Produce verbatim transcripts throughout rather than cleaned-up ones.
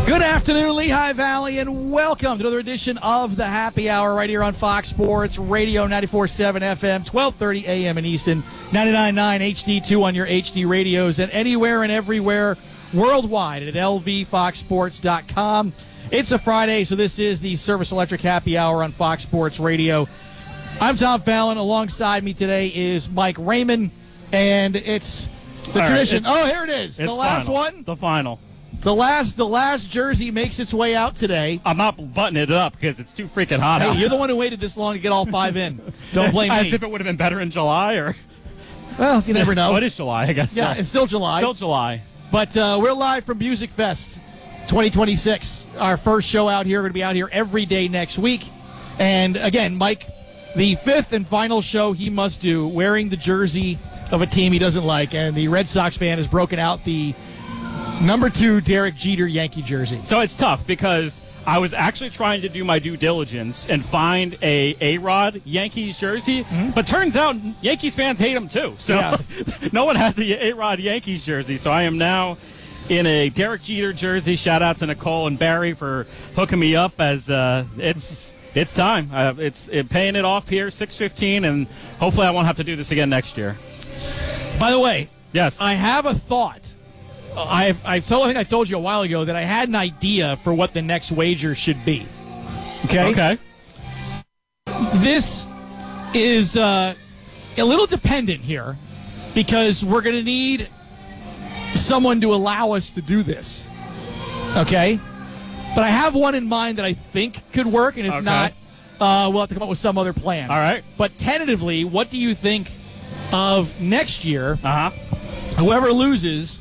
Good afternoon, Lehigh Valley, and welcome to another edition of the Happy Hour right here on Fox Sports Radio, ninety-four point seven F M, twelve thirty A M in Easton, ninety-nine point nine H D two on your H D radios, and anywhere and everywhere worldwide at L V fox sports dot com. It's a Friday, so this is the Service Electric Happy Hour on Fox Sports Radio. I'm Tom Fallon. Alongside me today is Mike Raymond, and it's the All tradition. Right, oh, here it is. The last final. one. The final. The last the last jersey makes its way out today. I'm not buttoning it up because it's too freaking hot Hey, out. you're the one who waited this long to get all five in. Don't blame As me. if it would have been better in July, or Well, you never know. oh, it is July, I guess. Yeah, so. it's still July. Still July. But uh, we're live from Music Fest twenty twenty-six. Our first show out here. We're going to be out here every day next week. And again, Mike, the fifth and final show he must do wearing the jersey of a team he doesn't like. And the Red Sox fan has broken out the number two Derek Jeter Yankee jersey. So it's tough because I was actually trying to do my due diligence and find a A-Rod Yankees jersey, mm-hmm. but turns out Yankees fans hate him too. So Yeah. no one has a A-Rod Yankees jersey. So I am now in a Derek Jeter jersey. Shout out to Nicole and Barry for hooking me up as uh, it's it's time. Uh, it's it, paying it off here, six fifteen, and hopefully I won't have to do this again next year. By the way, Yes. I have a thought. I've, I told, I think I told you a while ago that I had an idea for what the next wager should be. Okay? Okay. This is uh, a little dependent here because we're going to need someone to allow us to do this. Okay? But I have one in mind that I think could work, and if Okay. not, uh, we'll have to come up with some other plan. All right. But tentatively, what do you think of next year? Uh-huh. Whoever loses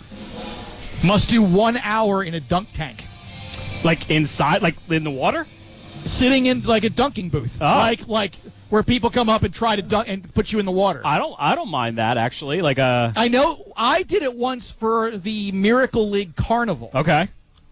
must do one hour in a dunk tank. Like inside, like in the water? Sitting in like a dunking booth. Oh. Like like where people come up and try to dunk and put you in the water. I don't I don't mind that actually. Like uh I know I did it once for the Miracle League Carnival. Okay.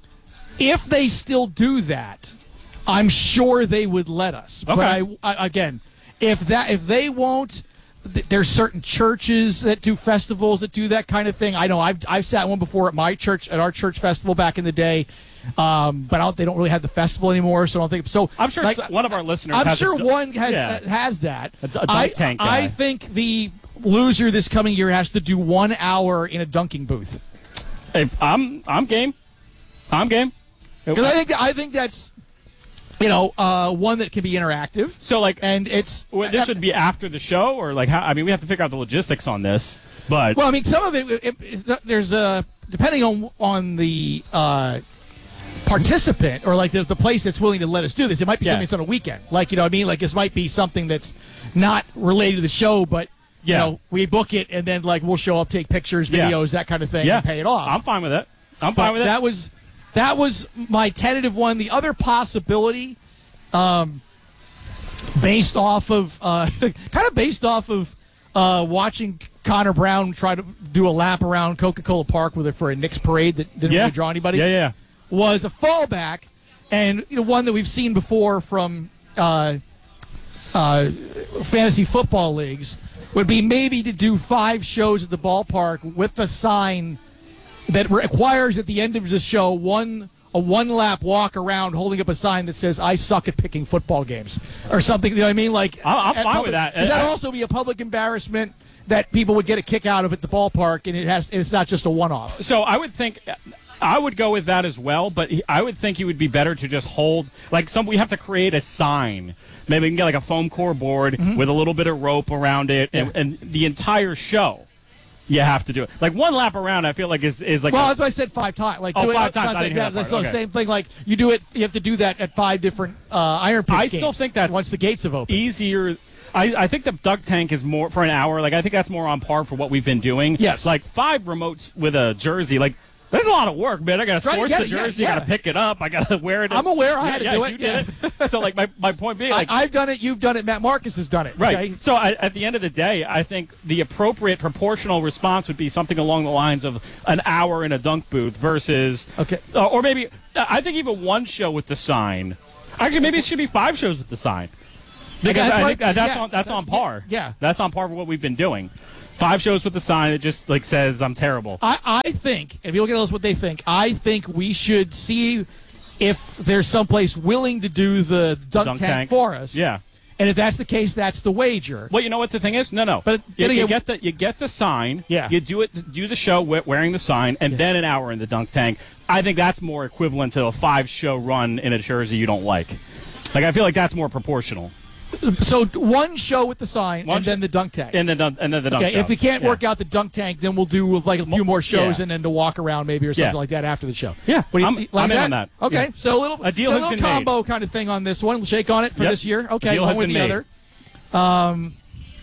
If they still do that, I'm sure they would let us. But Okay. I, I again, if that if they won't, th- there's certain churches that do festivals that do that kind of thing. I know I've I've sat one before at my church at our church festival back in the day, um, but I don't, they don't really have the festival anymore. So I don't think so. I'm sure like, s- one of our listeners. I'm has sure a, du- one has yeah. uh, has that. A d- a dunk I, tank guy. I think the loser this coming year has to do one hour in a dunking booth. If I'm I'm game. I'm game. Because I think I think that's, you know, uh, one that can be interactive. So like, And it's well, this would be after the show, or like how? I mean, we have to figure out the logistics on this. But well, I mean, some of it, it it's not, there's a depending on on the uh, participant or like the, the place that's willing to let us do this. It might be Yeah. something that's on a weekend, like you know what I mean. Like this might be something that's not related to the show, but you Yeah. know, we book it and then like we'll show up, take pictures, Yeah. videos, that kind of thing, yeah, and pay it off. I'm fine with it. I'm But fine with it. That was that was my tentative one. The other possibility, um, based off of uh, kind of based off of uh, watching Connor Brown try to do a lap around Coca-Cola Park with it for a Knicks parade that didn't yeah. really draw anybody. Yeah, yeah. Was a fallback, and you know one that we've seen before from uh, uh, fantasy football leagues would be maybe to do five shows at the ballpark with a sign that requires at the end of the show one a one lap walk around holding up a sign that says "I suck at picking football games" or something. You know what I mean? Like I'm- I'm at fine public- with that. Would that I- also be a public embarrassment that people would get a kick out of at the ballpark, and it has it's not just a one off? So I would think I would go with that as well, but he, I would think it would be better to just hold like some. We have to create a sign. Maybe we can get like a foam core board Mm-hmm. with a little bit of rope around it, and, Yeah. and the entire show. You have to do it. Like one lap around, I feel like is is like. Well, a- that's why I said five times. Like Oh, do it- five times. that's I didn't like- hear that that's part. the Okay. same thing. Like you do it, you have to do that at five different uh, Iron Pitch I games. still think that's once the gates have opened. easier. I, I think the duck tank is more for an hour. Like I think that's more on par for what we've been doing. Yes. Like five remotes with a jersey. Like that's a lot of work, man. I got to Right, source yeah, the yeah, jersey. yeah. I got to pick it up. I got to wear it. I'm aware. I had to yeah, do you it, did it. So like my, my point being, like I, I've done it. You've done it. Matt Marcus has done it. right. Okay? So I, at the end of the day, I think the appropriate proportional response would be something along the lines of an hour in a dunk booth versus Okay. uh, or maybe I think even one show with the sign. Actually, maybe it should be five shows with the sign. Because that's I right. think that- that's Yeah, on that's, that's- on par. yeah. That's on par for what we've been doing. Five shows with the sign that just like says I'm terrible. I, I think, if you look at those, what they think, I think we should see if there's someplace willing to do the dunk, Dunk tank, tank. for us. Yeah. And if that's the case, that's the wager. Well, you know what the thing is? No, no. But you, then you again- get the you get the sign. Yeah. You do it. Do the show we- wearing the sign, and Yeah. then an hour in the dunk tank. I think that's more equivalent to a five show run in a jersey you don't like. Like I feel like that's more proportional. So one show with the sign One and sh- then the dunk tank. And then dun- and then the dunk Okay, show. if we can't Yeah. work out the dunk tank, then we'll do like a few more shows Yeah. and then to walk around maybe or something Yeah. like that after the show. Yeah, What do you, I'm- like I'm in that? on that. Okay, Yeah. so a little A deal so has little been made. combo kind of thing on this one. We'll shake on it for Yep. this year. A Okay, deal one has with been the made. other. Um,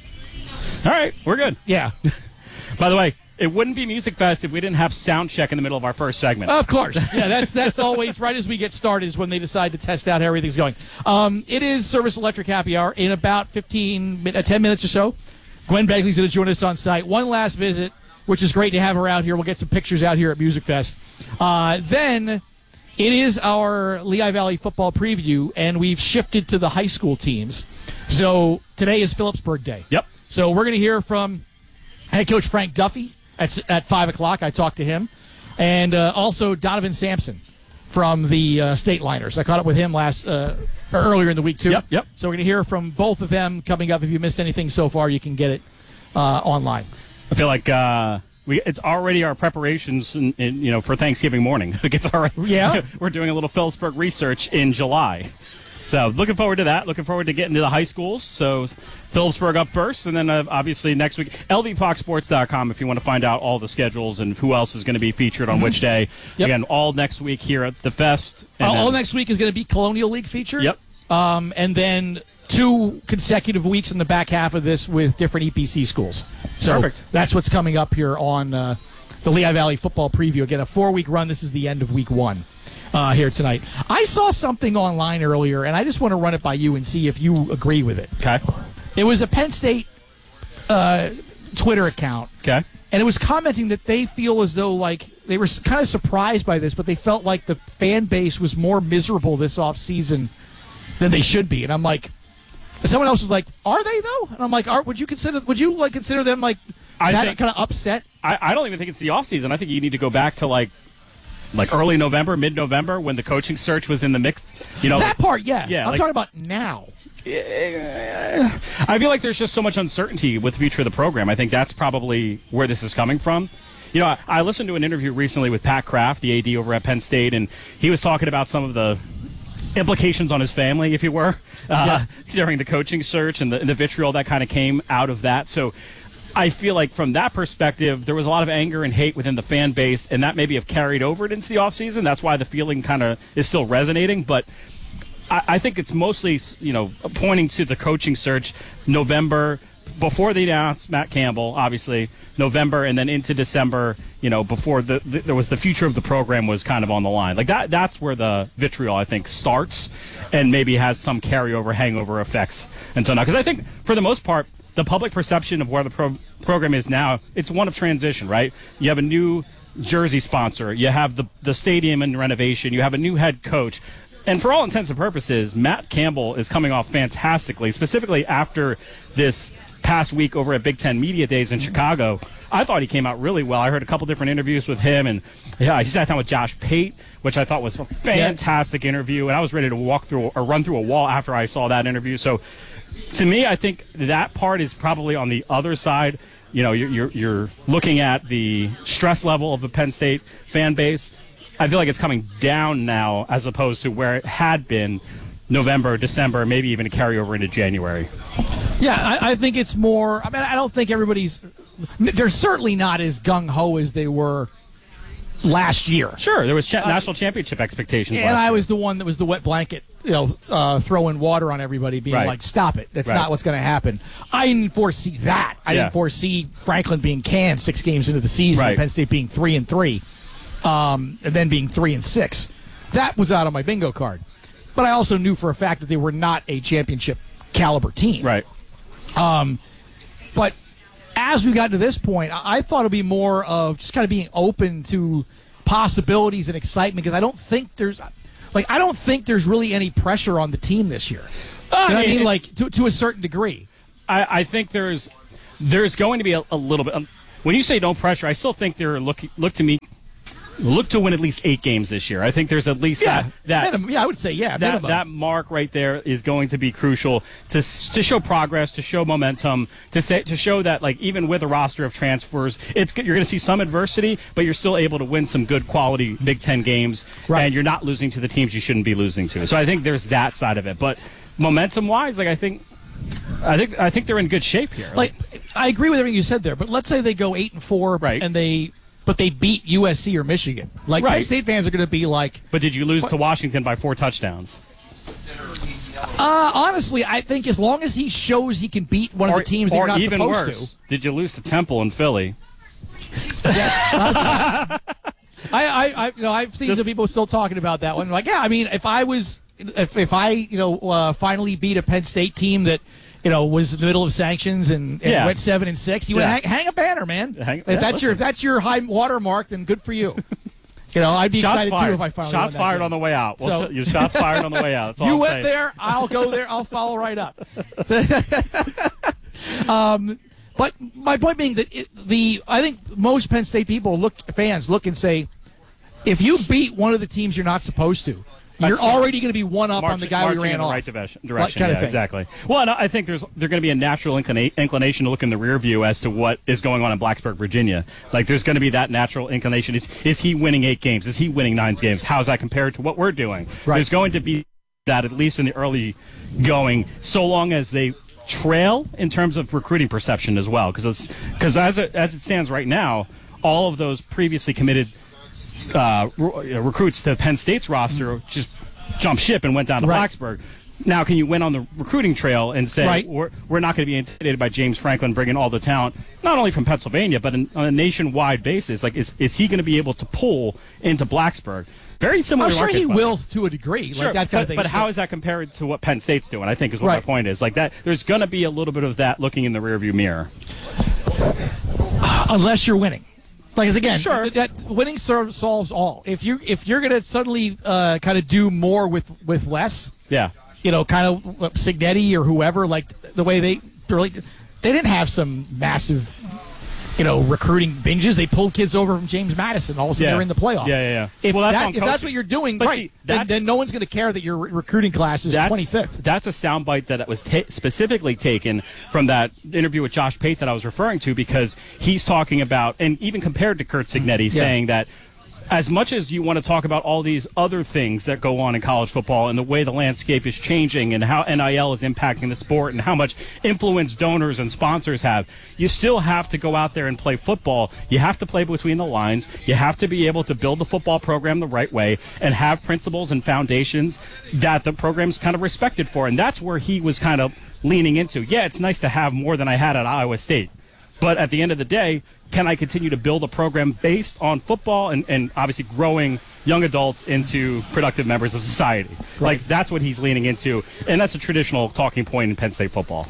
All right, we're good. yeah, By the way, it wouldn't be Music Fest if we didn't have sound check in the middle of our first segment. of course. Yeah, that's that's always right as we get started is when they decide to test out how everything's going. Um, it is Service Electric Happy Hour in about fifteen, min- uh, ten minutes or so. Gwen Begley's going to join us on site. One last visit, which is great to have her out here. We'll get some pictures out here at Music Fest. Uh, then it is our Lehigh Valley football preview, and we've shifted to the high school teams. So today is Phillipsburg Day. Yep. So we're going to hear from head coach Frank Duffy at, at five o'clock. I talked to him. And uh, also Donovan Sampson from the uh, State Liners. I caught up with him last uh, or earlier in the week, too. Yep, yep. So we're going to hear from both of them coming up. If you missed anything so far, you can get it uh, online. I feel like uh, we it's already our preparations, in, in, you know, for Thanksgiving morning. Like it's already. Yeah. We're doing a little Phillipsburg research in July. So looking forward to that. Looking forward to getting to the high schools. So Phillipsburg up first, and then uh, obviously next week, L V fox sports dot com if you want to find out all the schedules and who else is going to be featured on which day. Yep. Again, all next week here at the Fest. Uh, and all then- next week is going to be Colonial League featured. Yep. Um, and then two consecutive weeks in the back half of this with different E P C schools. So Perfect. that's what's coming up here on uh, the Lehigh Valley football preview. Again, a four-week run. This is the end of week one. Uh, here tonight. I saw something online earlier, and I just want to run it by you and see if you agree with it. Okay. It was a Penn State uh, Twitter account, Okay. and it was commenting that they feel as though, like, they were kind of surprised by this, but they felt like the fan base was more miserable this offseason than they should be. And I'm like, someone else was like, are they, though? And I'm like, are, would you consider, would you, like, consider them, like, I that think- kind of upset? I, I don't even think it's the offseason. I think you need to go back to like like early November, mid November, when the coaching search was in the mix. You know, That part, yeah. Yeah, I'm like- talking about now. I feel like there's just so much uncertainty with the future of the program. I think that's probably where this is coming from. You know, I, I listened to an interview recently with Pat Kraft, the A D over at Penn State, and he was talking about some of the implications on his family, if you were, uh, during the coaching search and the, and the vitriol that kind of came out of that. So I feel like from that perspective, there was a lot of anger and hate within the fan base, and that maybe have carried over it into the offseason. That's why the feeling kind of is still resonating. But I, I think it's mostly, you know, pointing to the coaching search, November, before they announced Matt Campbell, obviously, November, and then into December, you know, before the, the there was the future of the program was kind of on the line. Like that, that's where the vitriol, I think, starts and maybe has some carryover, hangover effects. And so now, because I think for the most part, the public perception of where the pro- program is now, it's one of transition, right? You have a new jersey sponsor. You have the, the stadium in renovation. You have a new head coach. And for all intents and purposes, Matt Campbell is coming off fantastically, specifically after this past week over at Big Ten Media Days in Chicago. I thought he came out really well. I heard a couple different interviews with him, and yeah, he sat down with Josh Pate, which I thought was a fantastic yeah. interview, and I was ready to walk through or run through a wall after I saw that interview. So to me, I think that part is probably on the other side. You know, you're, you're, you're looking at the stress level of the Penn State fan base. I feel like it's coming down now as opposed to where it had been November, December, maybe even a carryover into January. Yeah, I, I think it's more. I mean, I don't think everybody's. They're certainly not as gung ho as they were last year. Sure, there was cha- national championship expectations. And last I year. was the one that was the wet blanket, you know, uh, throwing water on everybody, being Right. like, "Stop it! That's Right. not what's going to happen." I didn't foresee that. I Yeah. didn't foresee Franklin being canned six games into the season, Right. and Penn State being three and three, um, and then being three and six. That was out on my bingo card. But I also knew for a fact that they were not a championship caliber team. right. Um, but as we got to this point, I, I thought it'd be more of just kind of being open to possibilities and excitement, because I don't think there's, like, I don't think there's really any pressure on the team this year. You know what I mean? it- Like, to, to a certain degree. I, I think there's there's going to be a, a little bit. Um, when you say no pressure, I still think they're look look to me. Look to win at least eight games this year. I think there's at least yeah, that. that minimum, yeah, I would say yeah. That, minimum. that mark right there is going to be crucial to to show progress, to show momentum, to say to show that like even with a roster of transfers, it's you're going to see some adversity, but you're still able to win some good quality Big Ten games, right. and you're not losing to the teams you shouldn't be losing to. So I think there's that side of it. But momentum wise, like I think. I think I think they're in good shape here. Like, I agree with everything you said there, but let's say they go eight and four, right. and they, but they beat U S C or Michigan. Like, right. Penn State fans are going to be like. But did you lose what? to Washington by four touchdowns? Uh, honestly, I think as long as he shows he can beat one or, of the teams that or you're not even supposed worse, to. did you lose to Temple in Philly? I, I, I, you know, I've seen Just, some people still talking about that one. Like, yeah, I mean, if I was, if if I, you know, uh, finally beat a Penn State team that. You know, was in the middle of sanctions and, and yeah. went seven and six. You yeah. would hang, hang a banner, man. Hang, if yeah, that's listen. your if that's your high water mark, then good for you. You know, I'd be shots excited fired. too if I finally shots won that fired game. on the way out. Well, So, your shots fired on the way out. That's all you I'm went saying. there, I'll go there. I'll follow right up. um, but my point being that it, the I think most Penn State people look fans look and say, if you beat one of the teams you're not supposed to. You're That's already going to be one up marching, on the guy we ran in the off. right direction. direction kind of yeah, thing. exactly. Well, and I think there's there's going to be a natural inclina- inclination to look in the rear view as to what is going on in Blacksburg, Virginia. Like, there's going to be that natural inclination. Is is he winning eight games? Is he winning nine games? How's that compared to what we're doing? Right. There's going to be that, at least in the early going, so long as they trail in terms of recruiting perception as well. Because because as it, as it stands right now, all of those previously committed uh, re- recruits to Penn State's roster mm-hmm. just jumped ship and went down to right. Blacksburg. Now, can you win on the recruiting trail and say, right. we're, we're not going to be intimidated by James Franklin bringing all the talent, not only from Pennsylvania, but in, on a nationwide basis? Like, is, is he going to be able to pull into Blacksburg? Very similar I'm to sure Marcus he Weston. will to a degree. Sure, like that kind but, of thing. but how is that compared to what Penn State's doing? I think is what right. my point is. Like that, there's going to be a little bit of that looking in the rearview mirror. Unless you're winning. Like, again, sure. that, that winning serve, solves all. If you if you're going to suddenly uh, kind of do more with, with less, yeah, you know, kind of Signetti or whoever, like the way they really, they didn't have some massive, you know, recruiting binges. They pulled kids over from James Madison. All of a sudden, yeah. they're in the playoff. Yeah, yeah, yeah. If, well, that's, that, if that's what you're doing, but right, see, then, then no one's going to care that your re- recruiting class is that's, twenty-fifth. That's a soundbite that was ta- specifically taken from that interview with Josh Pate that I was referring to, because he's talking about, and even compared to Kurt Signetti, yeah. saying that as much as you want to talk about all these other things that go on in college football and the way the landscape is changing and how N I L is impacting the sport and how much influence donors and sponsors have, you still have to go out there and play football. You have to play between the lines. You have to be able to build the football program the right way and have principles and foundations that the program's kind of respected for. And that's where he was kind of leaning into. Yeah, it's nice to have more than I had at Iowa State. But at the end of the day, can I continue to build a program based on football and, and obviously growing young adults into productive members of society? Right. Like, that's what he's leaning into, and that's a traditional talking point in Penn State football.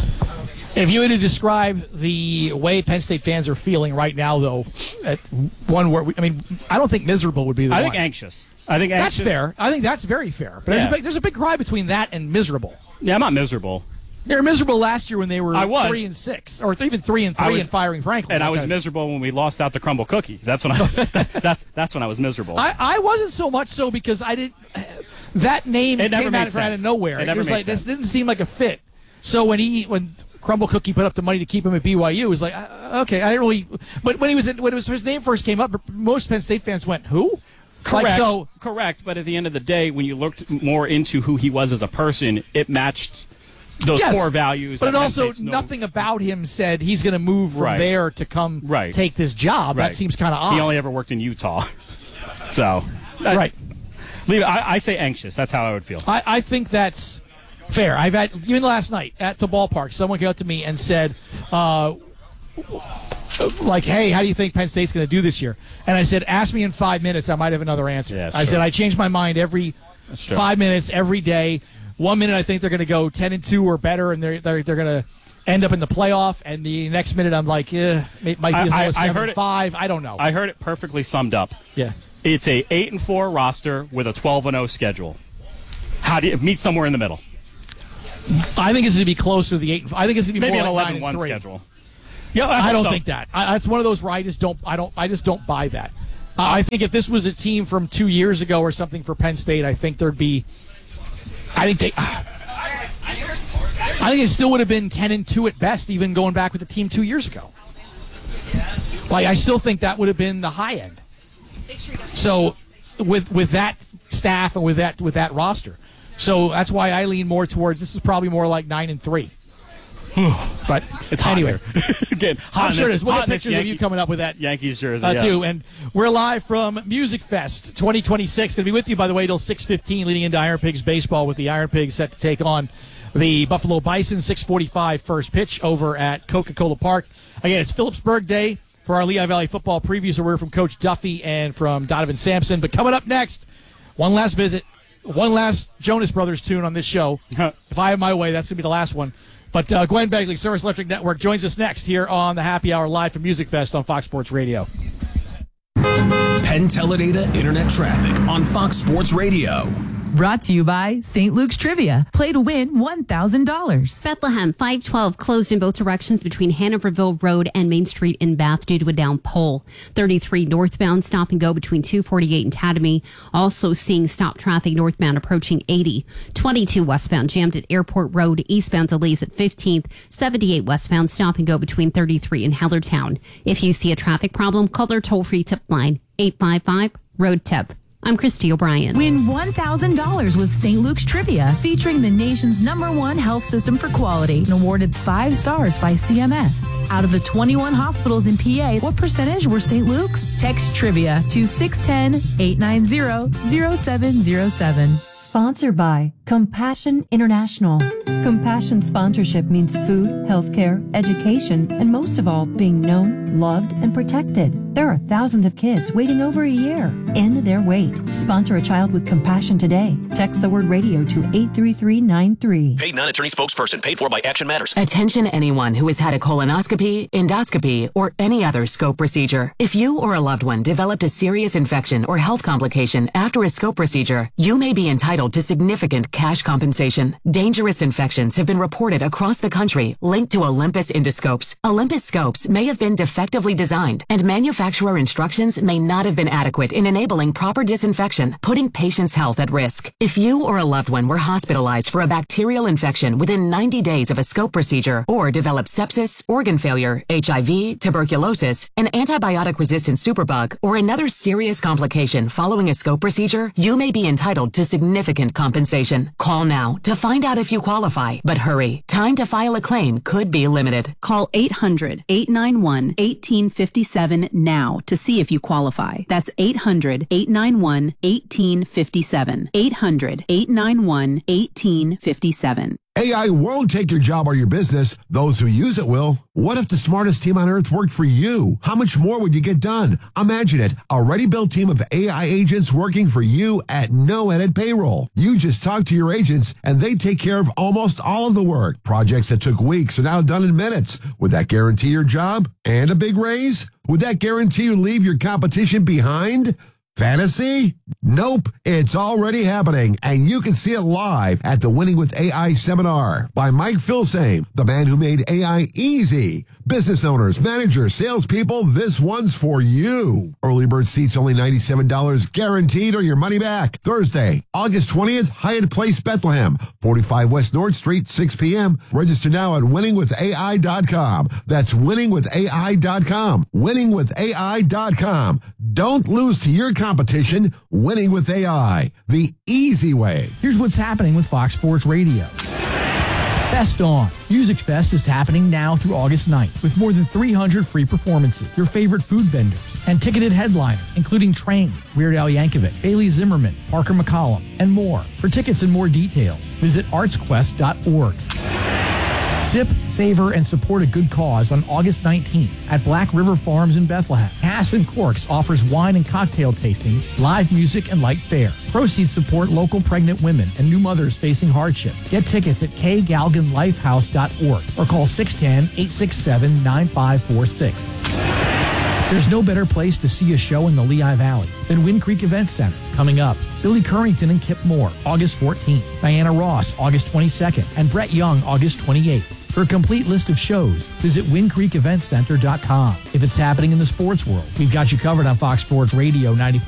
If you were to describe the way Penn State fans are feeling right now, though, at one word, I mean, I don't think miserable would be the I one. think anxious. I think anxious. That's fair. I think that's very fair. But yeah. there's, a big, there's a big cry between that and miserable. Yeah, I'm not miserable. They were miserable last year when they were I was. three and six, or even three and three was, and firing Franklin. And I was miserable when we lost out the crumble cookie. That's when I. that's that's when I was miserable. I, I wasn't so much so because I didn't. That name it came out, out sense. of nowhere. It, it never was made like sense. this didn't seem like a fit. So when he when Crumble Cookie put up the money to keep him at B Y U, it was like uh, okay, I didn't really. But when he was in, when it was his name first came up, most Penn State fans went, "Who?" Correct. Like, so, correct. But at the end of the day, when you looked more into who he was as a person, it matched those yes, core values. But it also, no, nothing about him said he's going to move from right. there to come right. take this job. Right. That seems kind of odd. He only ever worked in Utah. So, right. Leave it. I, I say anxious. That's how I would feel. I, I think that's fair. I've had, even last night at the ballpark, someone came up to me and said, uh, like, hey, how do you think Penn State's going to do this year? And I said, ask me in five minutes. I might have another answer. Yeah, I true. said, I change my mind every five minutes, every day. One minute I think they're going to go ten and two or better, and they're they're, they're going to end up in the playoff. And the next minute I'm like, eh, it might be as low as seven and five. I don't know. I heard it perfectly summed up. Yeah, it's a eight and four roster with a twelve and zero schedule. How do you meet somewhere in the middle? I think it's going to be closer to the eight. And, I think it's going to be maybe more an like eleven one nine and three. schedule. Yeah, I, I don't so. think that. I, it's one of those where I just don't. I don't. I just don't buy that. Uh, I think if this was a team from two years ago or something for Penn State, I think there'd be. I think they. Uh, I think it still would have been ten and two at best, even going back with the team two years ago. Like I still think that would have been the high end. So, with with that staff and with that with that roster, so that's why I lean more towards this is probably more like nine and three. But it's hot anyway, again, I'm sure it is. We'll hot get pictures Yankee, of you coming up with that Yankees jersey uh, yes. too. And we're live from Music Fest twenty twenty-six. Going to be with you, by the way, till six fifteen, leading into Iron Pigs baseball with the Iron Pigs set to take on the Buffalo Bison. six forty-five first pitch over at Coca-Cola Park. Again, it's Phillipsburg Day for our Lehigh Valley football previews. We're from Coach Duffy and from Donovan Sampson. But coming up next, one last visit, one last Jonas Brothers tune on this show. If I have my way, that's going to be the last one. But uh, Glenn Begley, Service Electric Network, joins us next here on the Happy Hour live from Music Fest on Fox Sports Radio. Penn Teledata Internet Traffic on Fox Sports Radio. Brought to you by Saint Luke's Trivia. Play to win one thousand dollars. Bethlehem, five twelve closed in both directions between Hanoverville Road and Main Street in Bath due to a down pole. thirty-three northbound stop and go between two forty-eight and Tatamy. Also seeing stop traffic northbound approaching eighty. twenty-two westbound jammed at Airport Road. Eastbound delays at fifteenth. seventy-eight westbound stop and go between thirty-three and Hellertown. If you see a traffic problem, call their toll-free tip line, eight five five, road tip. I'm Christy O'Brien. Win one thousand dollars with Saint Luke's Trivia, featuring the nation's number one health system for quality and awarded five stars by C M S. Out of the twenty-one hospitals in P A, what percentage were Saint Luke's? Text Trivia to six one zero, eight nine zero, zero seven zero seven. Sponsored by Compassion International. Compassion sponsorship means food, healthcare, education, and most of all, being known, loved, and protected. There are thousands of kids waiting over a year. End their wait. Sponsor a child with compassion today. Text the word radio to eight three three nine three. Paid non-attorney spokesperson. Paid for by Action Matters. Attention anyone who has had a colonoscopy, endoscopy, or any other scope procedure. If you or a loved one developed a serious infection or health complication after a scope procedure, you may be entitled to significant cash compensation. Dangerous infections have been reported across the country linked to Olympus endoscopes. Olympus scopes may have been defectively designed, and manufacturer instructions may not have been adequate in enabling proper disinfection, putting patients' health at risk. If you or a loved one were hospitalized for a bacterial infection within ninety days of a scope procedure, or developed sepsis, organ failure, H I V, tuberculosis, an antibiotic-resistant superbug, or another serious complication following a scope procedure, you may be entitled to significant compensation. Call now to find out if you qualify, but hurry. Time to file a claim could be limited. Call eight hundred, eight nine one, one eight five seven now to see if you qualify. That's eight hundred, eight nine one, one eight five seven. eight hundred, eight nine one, one eight five seven. A I won't take your job or your business. Those who use it will. What if the smartest team on earth worked for you? How much more would you get done? Imagine it. A ready-built team of A I agents working for you at no added payroll. You just talk to your agents, and they take care of almost all of the work. Projects that took weeks are now done in minutes. Would that guarantee your job and a big raise? Would that guarantee you leave your competition behind? Fantasy? Nope. It's already happening, and you can see it live at the Winning with A I seminar by Mike Filsame, the man who made A I easy. Business owners, managers, salespeople, this one's for you. Early bird seats only ninety-seven dollars, guaranteed, or your money back. Thursday, August twentieth, Hyatt Place, Bethlehem, forty-five West North Street, six p.m. Register now at winning with A I dot com. That's winning with A I dot com. winning with A I dot com. Don't lose to your competition. Winning with A I, the easy way. Here's what's happening with Fox Sports Radio. Fest On. Music Fest is happening now through August ninth with more than three hundred free performances, your favorite food vendors, and ticketed headliners, including Train, Weird Al Yankovic, Bailey Zimmerman, Parker McCollum, and more. For tickets and more details, visit arts quest dot org. Sip, savor, and support a good cause on August nineteenth at Black River Farms in Bethlehem. Cass and Corks offers wine and cocktail tastings, live music, and light fare. Proceeds support local pregnant women and new mothers facing hardship. Get tickets at k galgan lifehouse dot org or call six one zero, eight six seven, nine five four six. There's no better place to see a show in the Lehigh Valley than Wind Creek Events Center. Coming up, Billy Currington and Kip Moore, August fourteenth. Diana Ross, August twenty-second. And Brett Young, August twenty-eighth. For a complete list of shows, visit wind creek event center dot com. If it's happening in the sports world, we've got you covered on Fox Sports Radio ninety-four.